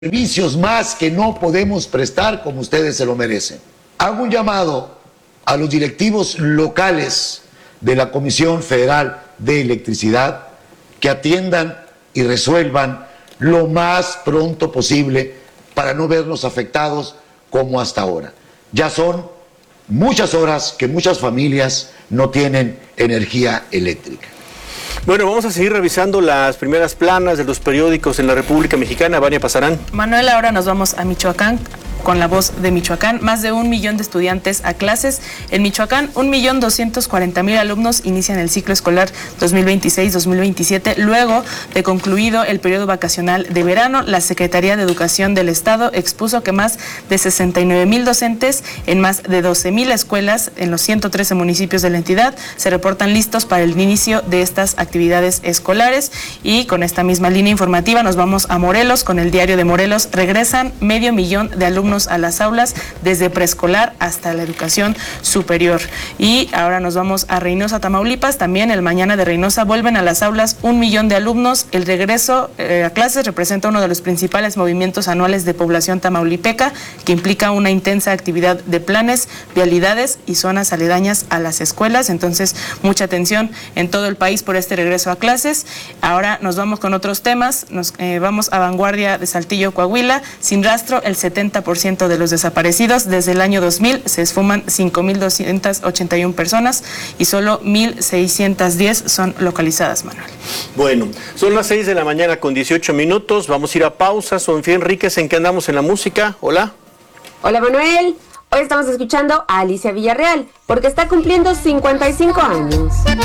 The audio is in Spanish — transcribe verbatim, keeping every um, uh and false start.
servicios más que no podemos prestar como ustedes se lo merecen. Hago un llamado a los directivos locales de la Comisión Federal de Electricidad que atiendan y resuelvan lo más pronto posible para no vernos afectados como hasta ahora. Ya son muchas horas que muchas familias no tienen energía eléctrica. Bueno, vamos a seguir revisando las primeras planas de los periódicos en la República Mexicana. Vania Pasarán. Manuel, ahora nos vamos a Michoacán con La Voz de Michoacán. Más de un millón de estudiantes a clases. En Michoacán, un millón doscientos cuarenta mil alumnos inician el ciclo escolar dos mil veintiséis dos mil veintisiete. Luego de concluido el periodo vacacional de verano, la Secretaría de Educación del Estado expuso que más de sesenta y nueve mil docentes en más de doce mil escuelas en los ciento trece municipios de la entidad se reportan listos para el inicio de estas actividades escolares. Y con esta misma línea informativa nos vamos a Morelos con el Diario de Morelos. Regresan medio millón de alumnos a las aulas desde preescolar hasta la educación superior. Y ahora nos vamos a Reynosa, Tamaulipas. También el mañana de Reynosa vuelven a las aulas un millón de alumnos. El regreso eh, a clases representa uno de los principales movimientos anuales de población tamaulipeca, que implica una intensa actividad de planes, vialidades y zonas aledañas a las escuelas. Entonces, mucha atención en todo el país por este regreso a clases. Ahora nos vamos con otros temas. Nos eh, vamos a Vanguardia de Saltillo, Coahuila. Sin rastro, el setenta por ciento de los desaparecidos. Desde el año dos mil se esfuman cinco mil doscientas ochenta y una personas y solo mil seiscientas diez son localizadas, Manuel. Bueno, son las seis de la mañana con dieciocho minutos. Vamos a ir a pausa. Sofía Enríquez, ¿en qué andamos en la música? Hola. Hola, Manuel. Hoy estamos escuchando a Alicia Villarreal porque está cumpliendo cincuenta y cinco años.